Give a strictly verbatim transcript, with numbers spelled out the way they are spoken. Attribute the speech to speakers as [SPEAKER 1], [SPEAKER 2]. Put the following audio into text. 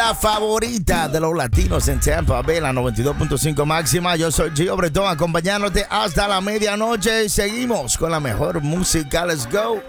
[SPEAKER 1] la favorita de los latinos en Tampa Bay, la noventa y dos punto cinco máxima. Yo soy Gio Bretón, acompañándote hasta la medianoche. Seguimos con la mejor música. Let's go.